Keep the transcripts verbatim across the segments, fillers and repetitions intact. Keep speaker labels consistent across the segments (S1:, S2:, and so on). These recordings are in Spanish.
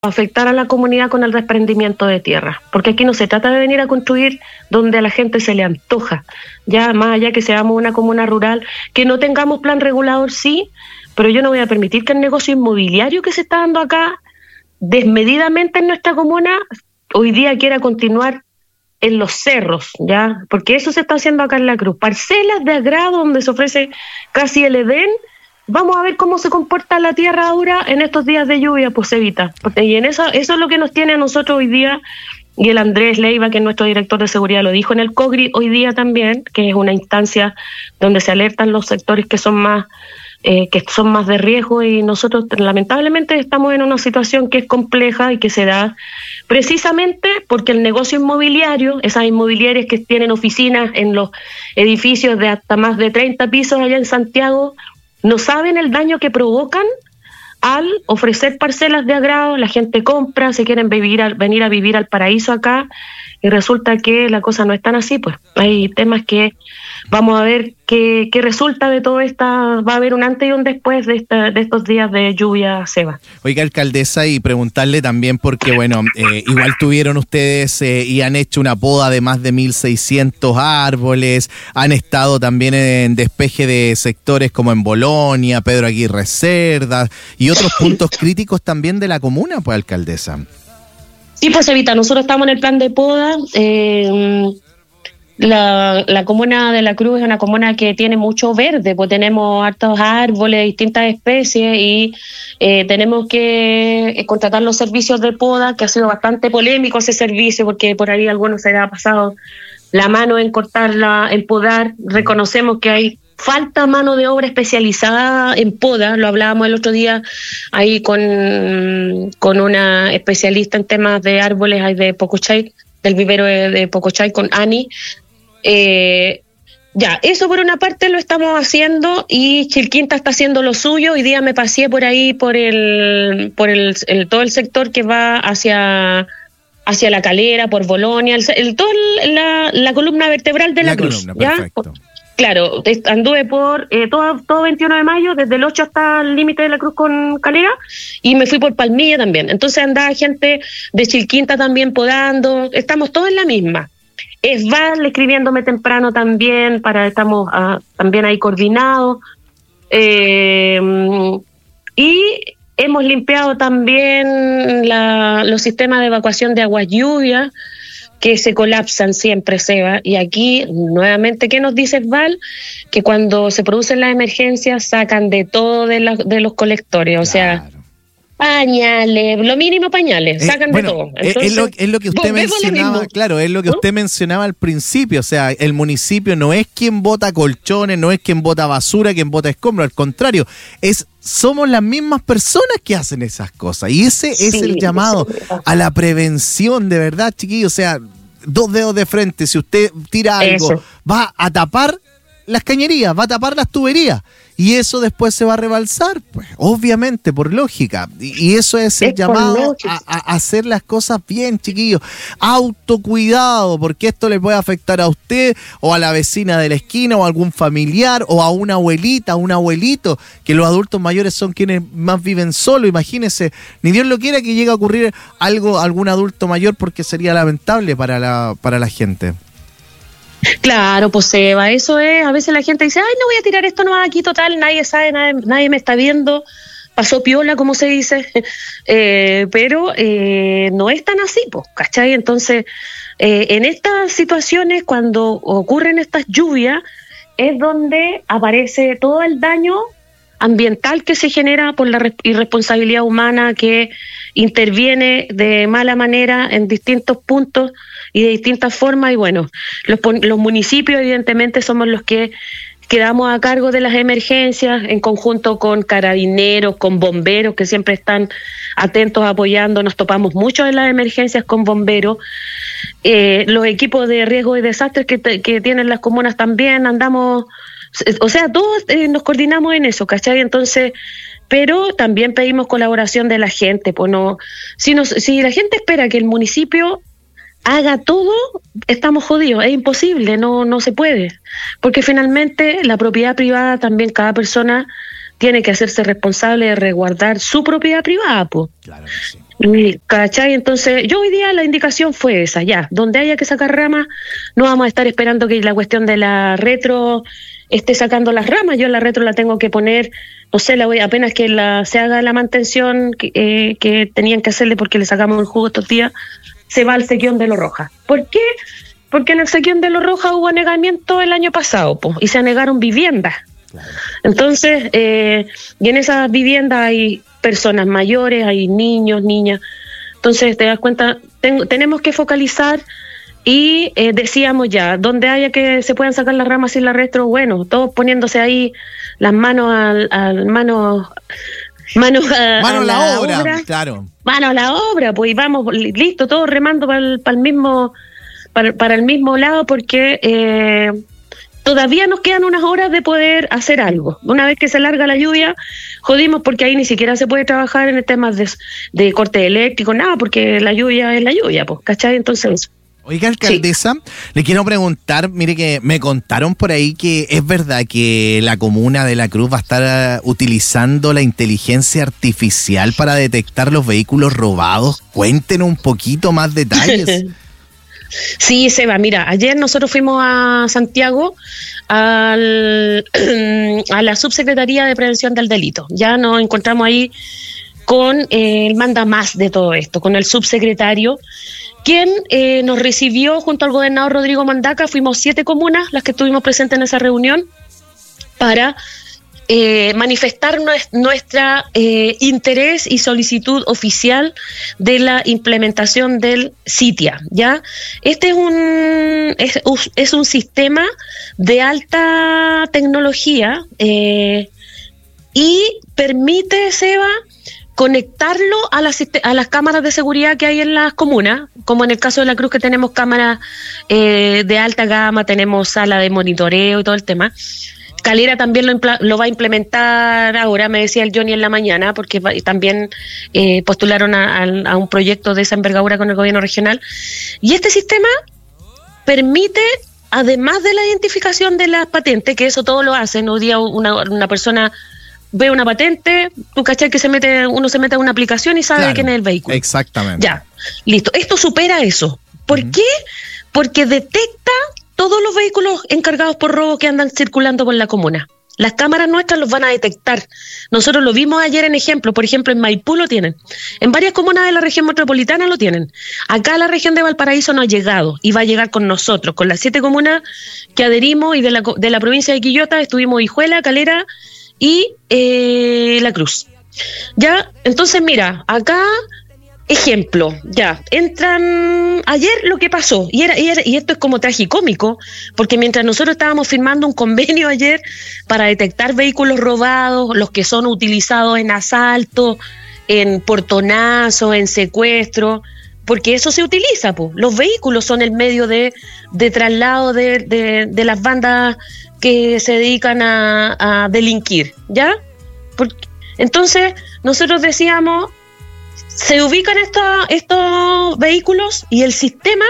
S1: afectar a la comunidad con el desprendimiento de tierra, porque aquí no se trata de venir a construir donde a la gente se le antoja, ya más allá que seamos una comuna rural, que no tengamos plan regulador, sí, pero yo no voy a permitir que el negocio inmobiliario que se está dando acá desmedidamente en nuestra comuna hoy día quiera continuar en los cerros, ya, porque eso se está haciendo acá en La Cruz, parcelas de agrado donde se ofrece casi el Edén. Vamos a ver cómo se comporta la tierra ahora en estos días de lluvia, pues Evita. Porque y en eso, eso es lo que nos tiene a nosotros hoy día, y el Andrés Leiva, que es nuestro director de seguridad, lo dijo en el COGRI hoy día también, que es una instancia donde se alertan los sectores que son más eh, que son más de riesgo, y nosotros lamentablemente estamos en una situación que es compleja y que se da precisamente porque el negocio inmobiliario, esas inmobiliarias que tienen oficinas en los edificios de hasta más de treinta pisos allá en Santiago, no saben el daño que provocan al ofrecer parcelas de agrado. La gente compra, se quieren vivir al, venir a vivir al paraíso acá, y resulta que la cosa no es tan así. Pues hay temas que vamos a ver qué, qué resulta de todo esto. Va a haber un antes y un después de, esta, de estos días de lluvia, Seba.
S2: Oiga, alcaldesa, y preguntarle también porque, bueno, eh, igual tuvieron ustedes eh, y han hecho una poda de más de mil seiscientos árboles, han estado también en despeje de sectores como en Bolonia, Pedro Aguirre Cerda y otros puntos críticos también de la comuna, pues, alcaldesa.
S1: Sí, pues Evita, nosotros estamos en el plan de poda. Eh, la, la comuna de La Cruz es una comuna que tiene mucho verde, pues tenemos hartos árboles, distintas especies, y eh, tenemos que contratar los servicios de poda, que ha sido bastante polémico ese servicio, porque por ahí a algunos se le ha pasado la mano en cortarla, en podar. Reconocemos que hay falta mano de obra especializada en poda, lo hablábamos el otro día ahí con, con una especialista en temas de árboles ahí de Pocochay, del vivero de, de Pocochay, con Ani. Eh, ya, eso por una parte lo estamos haciendo, y Chilquinta está haciendo lo suyo. Hoy día me pasé por ahí, por el, por el, el todo el sector que va hacia... hacia La Calera, por Bolonia, el, el, toda la, la columna vertebral de La, la Cruz. Columna, ¿ya? Perfecto. Claro, anduve por eh, todo, todo veintiuno de mayo, desde el ocho hasta el límite de La Cruz con Calera, y me fui por Palmilla también. Entonces andaba gente de Chilquinta también podando, estamos todos en la misma. Esval escribiéndome temprano también, para estamos uh, también ahí coordinados. Eh, y hemos limpiado también la, los sistemas de evacuación de aguas lluvias, que se colapsan siempre, Seba. Y aquí, nuevamente, ¿qué nos dice Esval? Que cuando se producen las emergencias sacan de todo de, la, de los colectores, o claro. sea, pañales, lo mínimo pañales, sacan eh, bueno, de todo. Entonces,
S2: es, lo, es lo que usted mencionaba, claro, es lo que usted ¿no? mencionaba al principio, o sea, el municipio no es quien bota colchones, no es quien bota basura, quien bota escombros, al contrario, es somos las mismas personas que hacen esas cosas, y ese sí, es el llamado sí. a la prevención, de verdad, chiquillos. O sea, dos dedos de frente, si usted tira algo, eso. va a tapar las cañerías, va a tapar las tuberías, y eso después se va a rebalsar, pues, obviamente, por lógica, y, y eso es el es llamado a, a hacer las cosas bien, chiquillos. Autocuidado, porque esto le puede afectar a usted, o a la vecina de la esquina, o a algún familiar, o a una abuelita, a un abuelito, que los adultos mayores son quienes más viven solos. Imagínense, ni Dios lo quiera que llegue a ocurrir algo a algún adulto mayor, porque sería lamentable para la, para la gente.
S1: Claro, pues Seba, eso es, a veces la gente dice, ay, no voy a tirar esto nomás aquí, total, nadie sabe, nadie, nadie me está viendo, pasó piola, como se dice, eh, pero eh, no es tan así, pues, ¿cachai? Entonces, eh, en estas situaciones, cuando ocurren estas lluvias, es donde aparece todo el daño ambiental que se genera por la irresponsabilidad humana que interviene de mala manera en distintos puntos y de distintas formas. Y bueno, los, los municipios evidentemente somos los que quedamos a cargo de las emergencias, en conjunto con carabineros, con bomberos, que siempre están atentos, apoyando. Nos topamos mucho en las emergencias con bomberos. Eh, los equipos de riesgo y desastres que, que tienen las comunas también, andamos, o sea, todos eh, nos coordinamos en eso, ¿cachai? Entonces, pero también pedimos colaboración de la gente, pues no, si, nos, si la gente espera que el municipio haga todo, estamos jodidos, es imposible, no, no se puede, porque finalmente la propiedad privada también, cada persona tiene que hacerse responsable de resguardar su propiedad privada, pues. Claro que sí. ¿Cachai? Entonces, yo hoy día la indicación fue esa, ya, donde haya que sacar ramas, no vamos a estar esperando que la cuestión de la retro esté sacando las ramas, yo la retro la tengo que poner, no sé, la voy apenas que la se haga la mantención que, eh, que tenían que hacerle porque le sacamos el jugo estos días, se va al Sequión de Los Rojas. ¿Por qué? Porque en el Sequión de Los Rojas hubo anegamiento el año pasado, po, y se anegaron viviendas. Claro. Entonces, eh, y en esas viviendas hay personas mayores, hay niños, niñas. Entonces, te das cuenta, ten, tenemos que focalizar y eh, decíamos ya, donde haya que se puedan sacar las ramas y la retro, bueno, todos poniéndose ahí las manos al, al manos manos a,
S2: mano a la, la obra,
S1: obra,
S2: claro.
S1: Mano a la obra, pues y vamos, listo, todos remando para el, para el mismo para, para el mismo lado, porque eh, todavía nos quedan unas horas de poder hacer algo. Una vez que se larga la lluvia, jodimos porque ahí ni siquiera se puede trabajar en temas de, de corte eléctrico, nada, porque la lluvia es la lluvia, pues, ¿cachai? Entonces...
S2: Oiga, alcaldesa, sí. Le quiero preguntar, mire que me contaron por ahí que es verdad que la comuna de La Cruz va a estar uh, utilizando la inteligencia artificial para detectar los vehículos robados. Cuéntenos un poquito más detalles.
S1: Sí, Seba, mira, ayer nosotros fuimos a Santiago al, a la Subsecretaría de Prevención del Delito. Ya nos encontramos ahí con eh, el manda más de todo esto, con el subsecretario, quien eh, nos recibió junto al gobernador Rodrigo Mandaca. Fuimos siete comunas las que estuvimos presentes en esa reunión para eh, manifestar nuestra eh, interés y solicitud oficial de la implementación del CITIA, ¿ya? Este es un es, es un sistema de alta tecnología eh, y permite, Seba, conectarlo a las, a las cámaras de seguridad que hay en las comunas, como en el caso de La Cruz, que tenemos cámaras eh, de alta gama, tenemos sala de monitoreo y todo el tema. Calera también lo, lo va a implementar ahora, me decía el Johnny en la mañana, porque va, también eh, postularon a, a, a un proyecto de esa envergadura con el gobierno regional. Y este sistema permite, además de la identificación de las patentes, que eso todo lo hacen, hoy día una, una persona ve una patente, tú cachai que se mete, uno se mete a una aplicación y sabe, claro, quién es el vehículo.
S2: Exactamente.
S1: Ya, listo. Esto supera eso. ¿Por uh-huh. qué? Porque detecta todos los vehículos encargados por robo que andan circulando por la comuna. Las cámaras nuestras los van a detectar. Nosotros lo vimos ayer en ejemplo, por ejemplo en Maipú lo tienen. En varias comunas de la región metropolitana lo tienen. Acá la región de Valparaíso no ha llegado y va a llegar con nosotros, con las siete comunas que adherimos, y de la, de la provincia de Quillota estuvimos Hijuela, Calera y eh, La Cruz. Ya, entonces mira, acá, ejemplo, ya, entran, ayer lo que pasó, y, era, y, era, y esto es como tragicómico, porque mientras nosotros estábamos firmando un convenio ayer para detectar vehículos robados, los que son utilizados en asalto, en portonazo, en secuestro, porque eso se utiliza, pues. Los vehículos son el medio de, de traslado de, de, de las bandas que se dedican a, a delinquir, ¿ya? Porque, entonces, nosotros decíamos, se ubican estos, estos vehículos y el sistema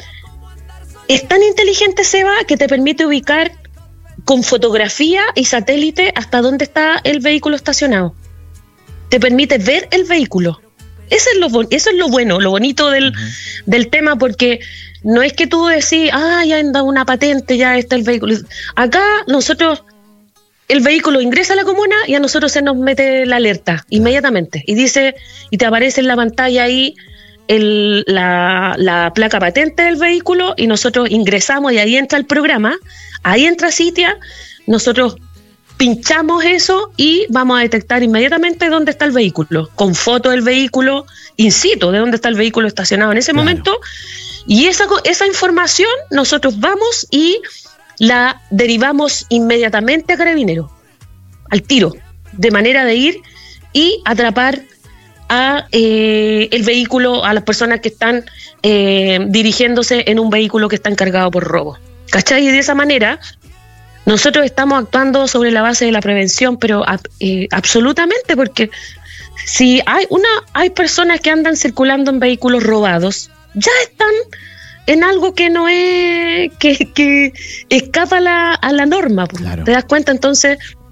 S1: es tan inteligente, Seba, que te permite ubicar con fotografía y satélite hasta dónde está el vehículo estacionado. Te permite ver el vehículo. Eso es lo, eso es lo bueno, lo bonito del, uh-huh. del tema, porque no es que tú decís, ah, ya anda una patente, ya está el vehículo. Acá nosotros, el vehículo ingresa a la comuna y a nosotros se nos mete la alerta inmediatamente. Y dice, y te aparece en la pantalla ahí el, la, la placa patente del vehículo, y nosotros ingresamos y ahí entra el programa, ahí entra CITIA, nosotros pinchamos eso y vamos a detectar inmediatamente dónde está el vehículo, con foto del vehículo in situ, de dónde está el vehículo estacionado en ese claro. momento, y esa, esa información nosotros vamos y la derivamos inmediatamente a Carabineros, al tiro, de manera de ir y atrapar a eh, el vehículo, a las personas que están eh, dirigiéndose en un vehículo que está encargado por robo. ¿Cachai? Y de esa manera nosotros estamos actuando sobre la base de la prevención, pero eh, absolutamente, porque si hay una hay personas que andan circulando en vehículos robados, ya están en algo que no es, que, que escapa la, a la norma, claro. ¿Te das cuenta? Entonces,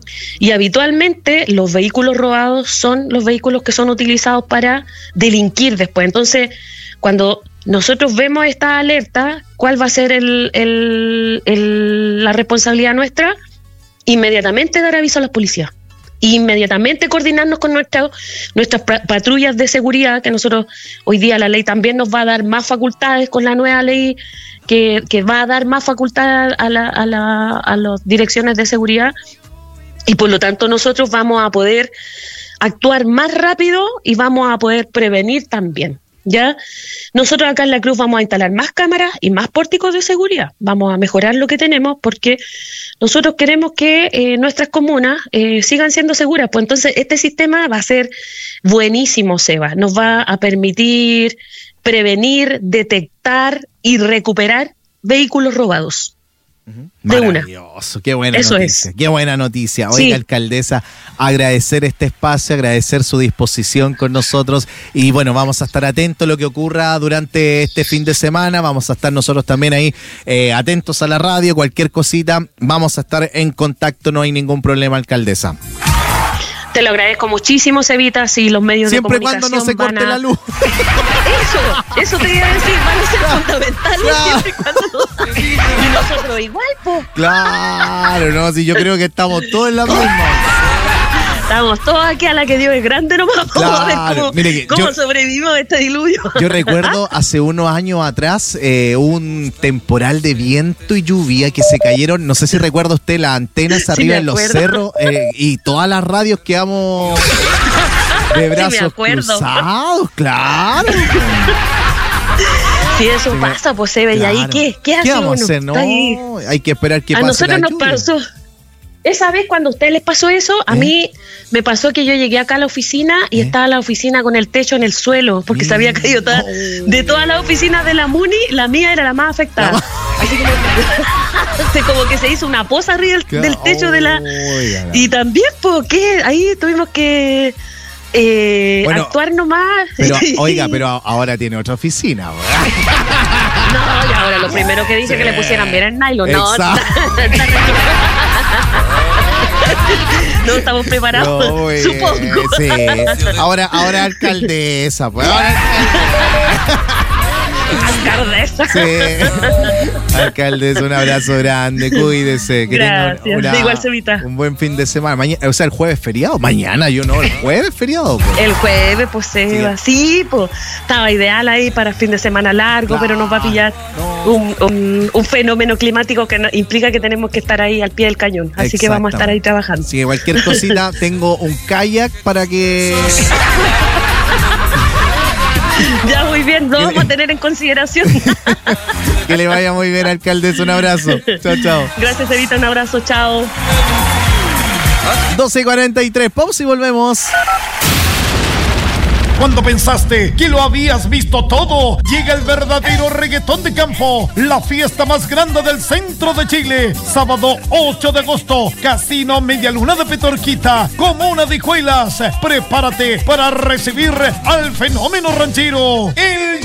S1: Y habitualmente los vehículos robados son los vehículos que son utilizados para delinquir después. Entonces, cuando nosotros vemos esta alerta, ¿cuál va a ser el, el, el, la responsabilidad nuestra? Inmediatamente dar aviso a las policías. Inmediatamente coordinarnos con nuestra, nuestras patrullas de seguridad, que nosotros hoy día la ley también nos va a dar más facultades con la nueva ley que, que va a dar más facultades a, la, a, la, a las direcciones de seguridad. Y por lo tanto nosotros vamos a poder actuar más rápido y vamos a poder prevenir también, ¿ya? Nosotros acá en La Cruz vamos a instalar más cámaras y más pórticos de seguridad. Vamos a mejorar lo que tenemos porque nosotros queremos que eh, nuestras comunas eh, sigan siendo seguras. Pues entonces este sistema va a ser buenísimo, Seba. Nos va a permitir prevenir, detectar y recuperar vehículos robados. De
S2: Maravilloso, una. Qué buena
S1: Eso
S2: noticia,
S1: es.
S2: qué buena noticia. Oiga,
S1: Sí.
S2: alcaldesa, agradecer este espacio, agradecer su disposición con nosotros y bueno, vamos a estar atentos a lo que ocurra durante este fin de semana, vamos a estar nosotros también ahí eh, atentos a la radio, cualquier cosita, vamos a estar en contacto, no hay ningún problema, alcaldesa.
S1: Te lo agradezco muchísimo, Cevita, si los medios
S2: Siempre
S1: de
S2: y cuando
S1: comunicación
S2: no se corte
S1: van a...
S2: la luz.
S1: Eso, eso te iba a decir, van a ser fundamentales
S2: Claro.
S1: siempre y cuando no... Y nosotros igual, po.
S2: Claro, no, si yo creo que estamos todos en la misma.
S1: Estamos todos aquí a la que Dios es grande, nomás vamos
S2: Claro,
S1: a ver cómo,
S2: mire que
S1: cómo
S2: yo-
S1: sobrevivimos a este diluvio.
S2: Yo recuerdo hace unos años atrás eh, un temporal de viento y lluvia que se cayeron, no sé si recuerda usted, las antenas
S1: Sí,
S2: arriba
S1: me
S2: en los
S1: acuerdo.
S2: cerros eh, y todas las radios quedamos de brazos
S1: acuerdo.
S2: cruzados, claro.
S1: Si eso pasa, pues se ve, ¿y ahí
S2: Claro.
S1: qué? ¿Qué hace
S2: vamos a
S1: uno?
S2: hacer? No,
S1: Está ahí.
S2: hay que esperar que
S1: A
S2: pase
S1: nosotros
S2: la
S1: nos
S2: lluvia.
S1: pasó. Esa vez cuando a ustedes les pasó eso, a
S2: ¿Eh?
S1: mí me pasó que yo llegué acá a la oficina y
S2: ¿Eh?
S1: estaba la oficina con el techo en el suelo, porque se había caído toda, de todas las oficinas de la MUNI, la mía era la más afectada.
S2: La
S1: Así que se- como que se hizo una poza arriba del, del techo de la...
S2: Oiga,
S1: Y también, porque ahí tuvimos que eh,
S2: Bueno,
S1: actuar nomás.
S2: pero, oiga, pero a- ahora tiene otra oficina, ¿verdad?
S1: No, y ahora lo primero que dice
S2: Sí.
S1: que le pusieran bien el nylon. No,
S2: Exacto.
S1: no estamos preparados,
S2: No, muy
S1: supongo.
S2: bien, sí. Ahora, ahora alcaldesa, pues. Ahora
S1: Alcaldesa.
S2: sí. Alcaldesa, un abrazo grande, cuídese. Que
S1: Gracias.
S2: tenga una-
S1: Igual, Cevita.
S2: un buen fin de semana. Mañana, o sea, el jueves feriado. Mañana, yo no, el jueves feriado. Pues.
S1: El jueves, pues Seba. Sí, pues estaba ideal ahí para fin de semana largo,
S2: Claro.
S1: pero nos va a pillar
S2: No.
S1: un, un- un fenómeno climático que no- implica que tenemos que estar ahí al pie del cañón. Así que vamos a estar ahí trabajando.
S2: Así que cualquier cosita, tengo un kayak para que.
S1: Ya, muy bien, lo vamos a tener en consideración.
S2: Que le vaya muy bien, alcaldesa. Un abrazo. Chao, chao.
S1: Gracias, Evita, un abrazo, chao.
S2: doce cuarenta y tres, pausa y volvemos.
S3: Cuando pensaste que lo habías visto todo, llega el verdadero reggaetón de campo, la fiesta más grande del centro de Chile. Sábado ocho de agosto, Casino Media Luna de Petorquita, Comuna de Hijuelas. Prepárate para recibir al fenómeno ranchero, el